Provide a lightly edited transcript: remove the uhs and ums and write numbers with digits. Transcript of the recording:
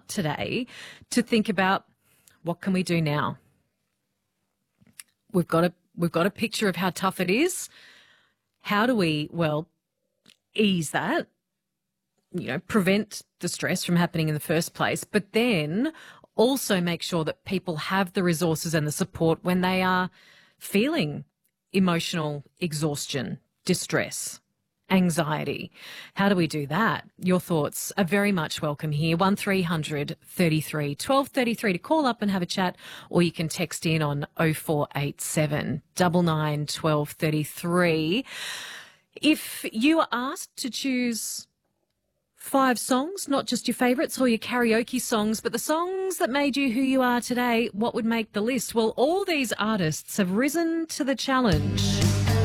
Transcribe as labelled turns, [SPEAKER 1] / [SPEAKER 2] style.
[SPEAKER 1] up today to think about, what can we do now? We've got a picture of how tough it is. How do we, ease that, prevent the stress from happening in the first place, but then also make sure that people have the resources and the support when they are feeling emotional exhaustion, distress, anxiety. How do we do that? Your thoughts are very much welcome here. 1300 33 1233 to call up and have a chat, or you can text in on 0487 99 1233. If you are asked to choose 5 songs, not just your favourites or your karaoke songs, but the songs that made you who you are today, what would make the list? Well, all these artists have risen to the challenge.